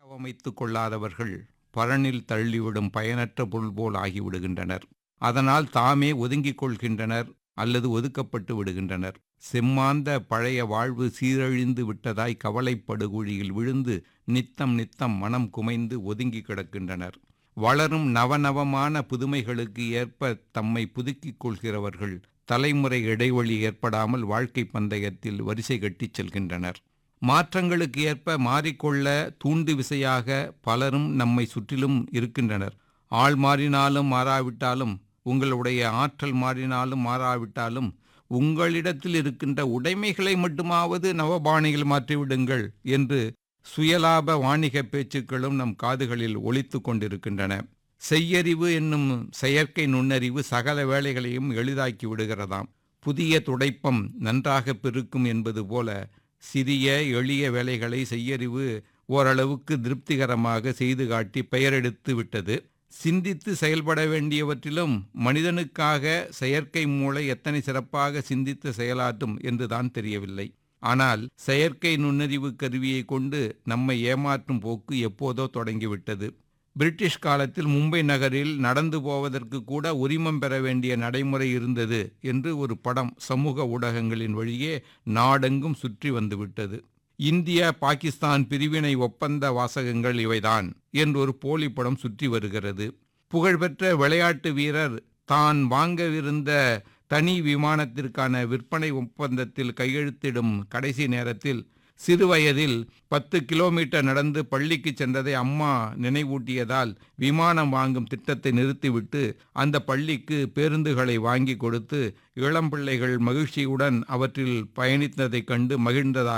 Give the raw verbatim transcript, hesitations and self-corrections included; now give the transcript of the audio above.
அமைத்துக் கொள்ளாதவர்கள் பரனில் தள்ளிவிடும் பயனற்ற பொருள் போல் ஆகிவிடுகின்றனர். அதனால் தாமே ஒதுங்கிக் கொள்கின்றனர் அல்லது ஒதுக்கப்பட்டு விடுகின்றனர். செம்மாந்த பழைய வாழ்வு சீரழிந்து விட்டதாய் கவலைப்படுகுழியில் விழுந்து நித்தம் நித்தம் மனம் குமைந்து ஒதுங்கி கிடக்கின்றனர். வளரும் நவநவமான புதுமைகளுக்கு ஏற்ப தம்மை புதுக்கிக் கொள்கிறவர்கள் தலைமுறை இடைவெளி ஏற்படாமல் வாழ்க்கை பந்தயத்தில் வரிசை கட்டிச் செல்கின்றனர். மாற்றங்களுக்கு ஏற்ப மாறிக்கொள்ள தூண்டு விசையாக பலரும் நம்மை சுற்றிலும் இருக்கின்றனர். ஆள் மாறினாலும் மாறாவிட்டாலும், உங்களுடைய ஆற்றல் மாறினாலும் மாறாவிட்டாலும், உங்களிடத்தில் இருக்கின்ற உடைமைகளை மட்டுமாவது நவபாணியில் மாற்றிவிடுங்கள் என்று சுயலாப வாணிக பேச்சுக்களும் நம் காதுகளில் ஒலித்து கொண்டிருக்கின்றன. செய்யறிவு என்னும் செயற்கை நுண்ணறிவு சகல வேலைகளையும் எளிதாக்கி விடுகிறதாம். புதிய துடைப்பம் நன்றாக பெருக்கும் என்பது போல சிறிய எளிய வேலைகளை செய்யறிவு ஓரளவுக்கு திருப்திகரமாக செய்து காட்டி பெயரெடுத்து விட்டது. சிந்தித்து செயல்பட வேண்டியவற்றிலும் மனிதனுக்காக செயற்கை மூளை எத்தனை சிறப்பாக சிந்தித்து செயலாற்றும் என்றுதான் தெரியவில்லை. ஆனால் செயற்கை நுண்ணறிவு கருவியை கொண்டு நம்மை ஏமாற்றும் போக்கு எப்போதோ தொடங்கிவிட்டது. பிரிட்டிஷ் காலத்தில் மும்பை நகரில் நடந்து போவதற்கு கூட உரிமம் பெற வேண்டிய நடைமுறை இருந்தது என்று ஒரு படம் சமூக ஊடகங்களின் வழியே நாடெங்கும் சுற்றி வந்துவிட்டது. இந்தியா பாகிஸ்தான் பிரிவினை ஒப்பந்த வாசகங்கள் இவைதான் என்று ஒரு போலி படம் சுற்றி வருகிறது. புகழ்பெற்ற விளையாட்டு வீரர் தான் வாங்கவிருந்த தனி விமானத்திற்கான விற்பனை ஒப்பந்தத்தில் கையெழுத்திடும் கடைசி நேரத்தில் சிறுவயதில் பத்து கிலோமீட்டர் நடந்து பள்ளிக்கு சென்றதை அம்மா நினைவூட்டியதால் விமானம் வாங்கும் திட்டத்தை நிறுத்திவிட்டு அந்த பள்ளிக்கு பேருந்துகளை வாங்கி கொடுத்து இளம் பிள்ளைகள் மகிழ்ச்சியுடன் அவற்றில் பயணித்ததைக் கண்டு மகிழ்ந்ததாக